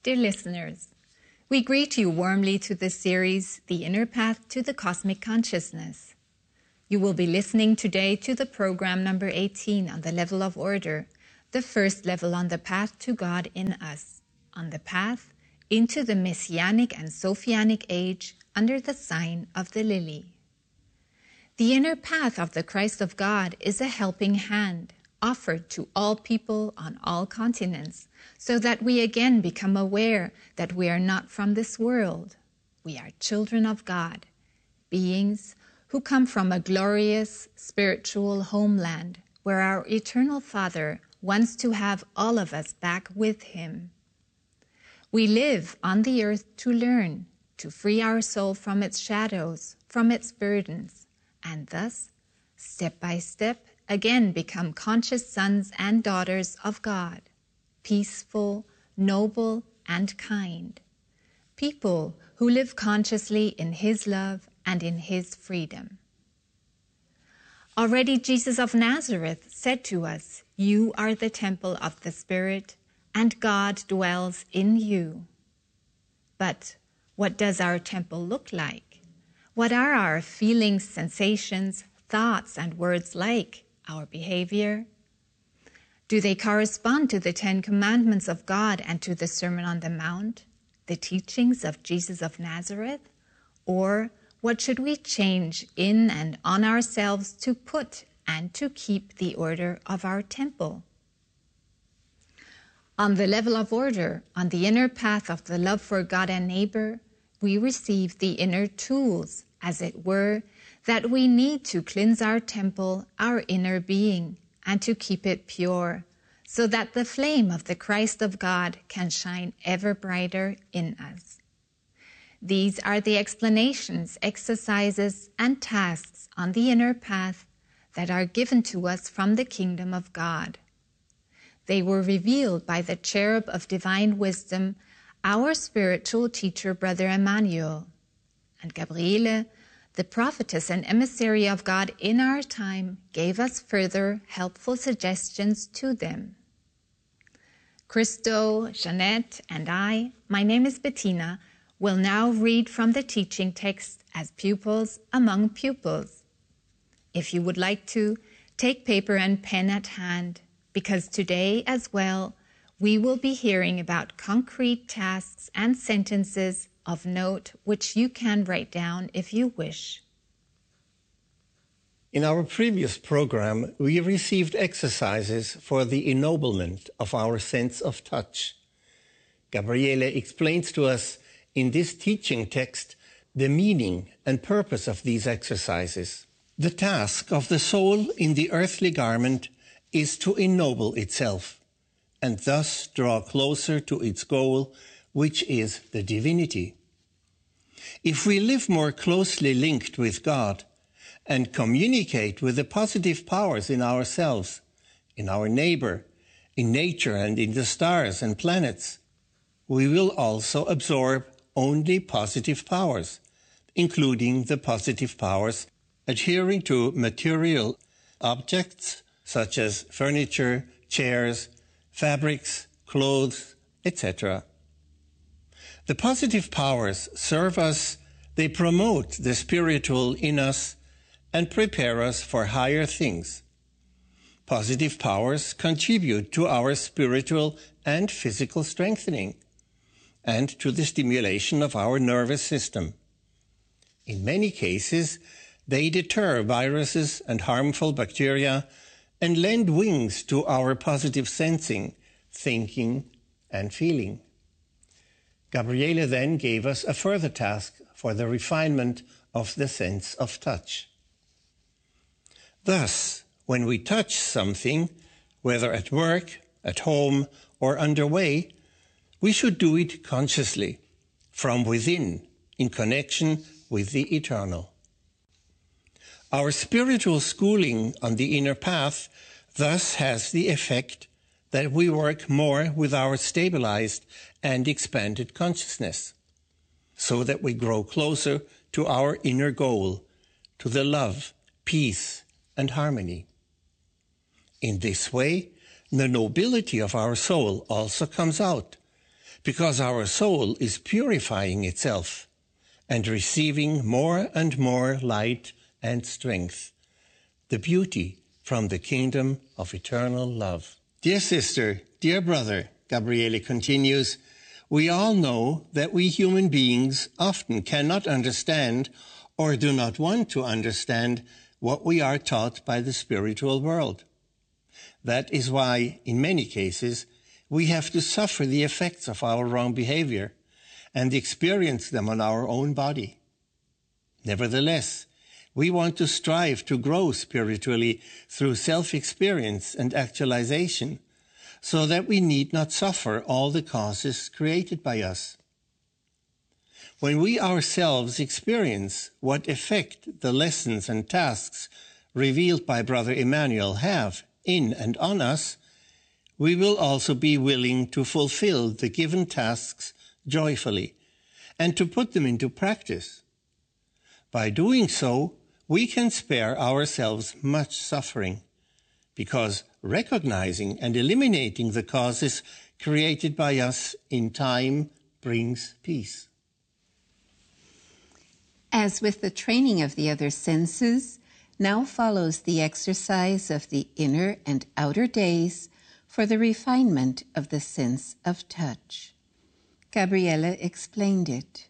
Dear listeners, we greet you warmly to this series, The Inner Path to the Cosmic Consciousness. You will be listening today to the program number 18 on the level of order, the first level on the path to God in us, on the path into the Messianic and Sophianic age under the sign of the lily. The inner path of the Christ of God is a helping hand offered to all people on all continents, so that we again become aware that we are not from this world. We are children of God, beings who come from a glorious spiritual homeland where our eternal Father wants to have all of us back with Him. We live on the earth to learn, to free our soul from its shadows, from its burdens, and thus, step by step, again become conscious sons and daughters of God, peaceful, noble, and kind, people who live consciously in His love and in His freedom. Already Jesus of Nazareth said to us, "You are the temple of the Spirit, and God dwells in you." But what does our temple look like? What are our feelings, sensations, thoughts, and words like? Our behavior? Do they correspond to the 10 Commandments of God and to the Sermon on the Mount, the teachings of Jesus of Nazareth? Or what should we change in and on ourselves to put and to keep the order of our temple? On the level of order, on the inner path of the love for God and neighbor, we receive the inner tools, as it were, that we need to cleanse our temple, our inner being, and to keep it pure, so that the flame of the Christ of God can shine ever brighter in us. These are the explanations, exercises, and tasks on the inner path that are given to us from the kingdom of God. They were revealed by the cherub of divine wisdom, our spiritual teacher, Brother Emmanuel, and Gabriele, the prophetess and emissary of God in our time, gave us further helpful suggestions to them. Christo, Jeanette, and I, my name is Bettina, will now read from the teaching text as pupils among pupils. If you would like to, take paper and pen at hand, because today as well, we will be hearing about concrete tasks and sentences of note which you can write down if you wish. In our previous program, we received exercises for the ennoblement of our sense of touch. Gabriele explains to us in this teaching text the meaning and purpose of these exercises. The task of the soul in the earthly garment is to ennoble itself and thus draw closer to its goal, which is the divinity. If we live more closely linked with God and communicate with the positive powers in ourselves, in our neighbor, in nature and in the stars and planets, we will also absorb only positive powers, including the positive powers adhering to material objects such as furniture, chairs, fabrics, clothes, etc. The positive powers serve us, they promote the spiritual in us and prepare us for higher things. Positive powers contribute to our spiritual and physical strengthening and to the stimulation of our nervous system. In many cases, they deter viruses and harmful bacteria and lend wings to our positive sensing, thinking, and feeling. Gabriele then gave us a further task for the refinement of the sense of touch. Thus, when we touch something, whether at work, at home, or underway, we should do it consciously, from within, in connection with the eternal. Our spiritual schooling on the inner path thus has the effect that we work more with our stabilized and expanded consciousness, so that we grow closer to our inner goal, to the love, peace, and harmony. In this way, the nobility of our soul also comes out, because our soul is purifying itself and receiving more and more light and strength, the beauty from the kingdom of eternal love. Dear sister, dear brother, Gabriele continues, we all know that we human beings often cannot understand or do not want to understand what we are taught by the spiritual world. That is why, in many cases, we have to suffer the effects of our wrong behavior and experience them on our own body. Nevertheless, we want to strive to grow spiritually through self-experience and actualization, so that we need not suffer all the causes created by us. When we ourselves experience what effect the lessons and tasks revealed by Brother Emmanuel have in and on us, we will also be willing to fulfill the given tasks joyfully and to put them into practice. By doing so, we can spare ourselves much suffering, because recognizing and eliminating the causes created by us in time brings peace. As with the training of the other senses, now follows the exercise of the inner and outer days for the refinement of the sense of touch. Gabriele explained it.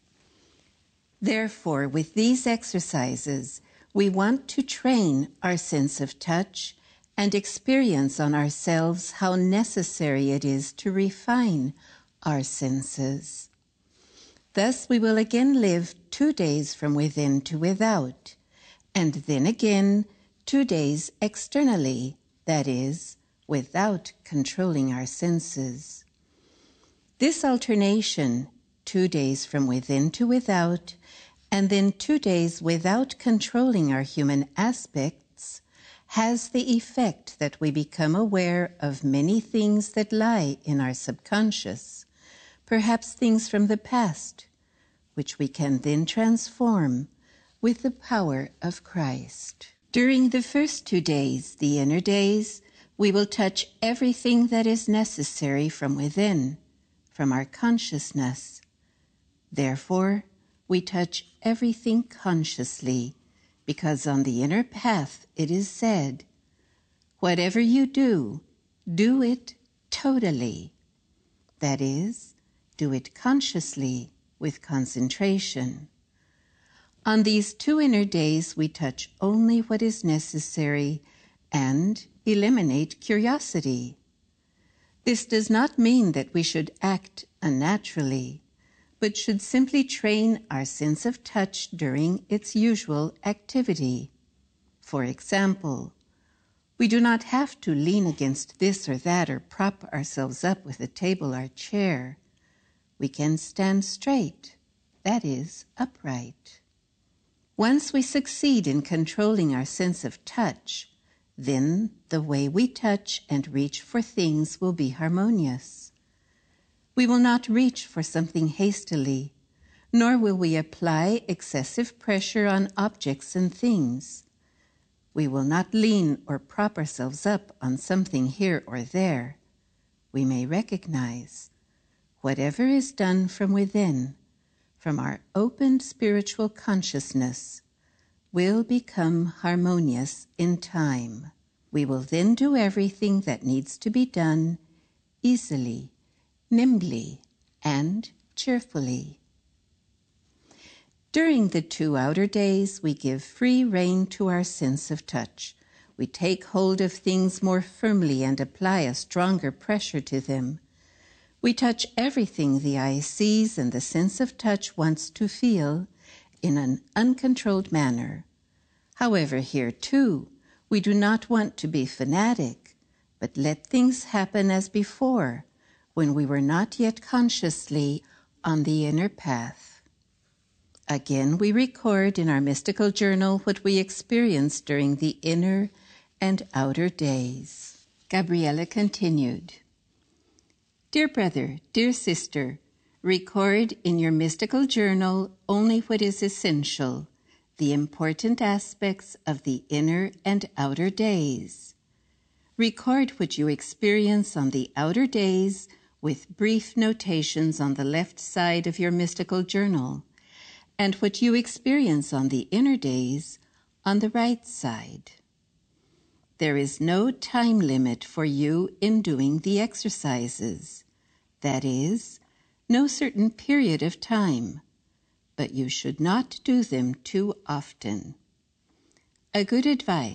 Therefore, with these exercises, we want to train our sense of touch and experience on ourselves how necessary it is to refine our senses. Thus, we will again live 2 days from within to without, and then again 2 days externally, that is, without controlling our senses. This alternation, 2 days from within to without, and then 2 days without controlling our human aspects, has the effect that we become aware of many things that lie in our subconscious, perhaps things from the past, which we can then transform with the power of Christ. During the first 2 days, the inner days, we will touch everything that is necessary from within, from our consciousness. Therefore, we touch everything consciously, because on the inner path it is said, whatever you do, do it totally. That is, do it consciously with concentration. On these 2 inner days, we touch only what is necessary and eliminate curiosity. This does not mean that we should act unnaturally, but should simply train our sense of touch during its usual activity. For example, we do not have to lean against this or that or prop ourselves up with a table or chair. We can stand straight, that is, upright. Once we succeed in controlling our sense of touch, then the way we touch and reach for things will be harmonious. We will not reach for something hastily, nor will we apply excessive pressure on objects and things. We will not lean or prop ourselves up on something here or there. We may recognize whatever is done from within, from our opened spiritual consciousness, will become harmonious in time. We will then do everything that needs to be done easily, nimbly, and cheerfully. During the 2 outer days, we give free rein to our sense of touch. We take hold of things more firmly and apply a stronger pressure to them. We touch everything the eye sees and the sense of touch wants to feel in an uncontrolled manner. However, here too, we do not want to be fanatic, but let things happen as before, when we were not yet consciously on the inner path. Again, we record in our mystical journal what we experienced during the inner and outer days. Gabriele continued. Dear brother, dear sister, record in your mystical journal only what is essential, the important aspects of the inner and outer days. Record what you experience on the outer days with brief notations on the left side of your mystical journal, and what you experience on the inner days on the right side. There is no time limit for you in doing the exercises. That is, no certain period of time, but you should not do them too often. A good advice